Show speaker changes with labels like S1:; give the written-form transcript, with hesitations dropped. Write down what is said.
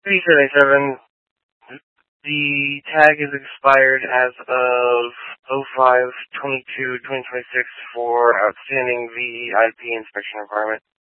S1: P77, the tag is expired as of 05/22/2026 for outstanding VEIP inspection requirement.